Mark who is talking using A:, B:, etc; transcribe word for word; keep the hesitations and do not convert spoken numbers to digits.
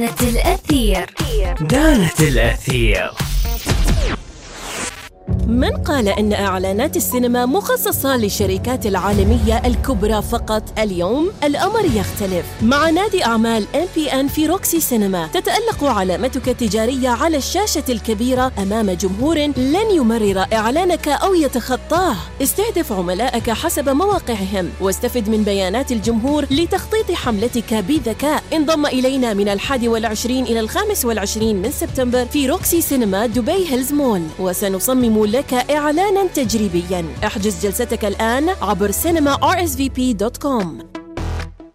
A: دانة الأثير.
B: دانة الأثير.
C: من قال إن إعلانات السينما مخصصة للشركات العالمية الكبرى فقط؟ اليوم الأمر يختلف. مع نادي أعمال إم بي إن في روكسي سينما تتألق علامتك التجارية على الشاشة الكبيرة أمام جمهور لن يمرر إعلانك أو يتخطاه. استهدف عملائك حسب مواقعهم واستفد من بيانات الجمهور لتخطيط حملتك بذكاء. انضم إلينا من الحادي والعشرين إلى الخامس والعشرين من سبتمبر في روكسي سينما دبي هيلز مول، وسنصمم لك إعلاناً تجريبياً. احجز جلستك الآن عبر cinema r s v p dot com.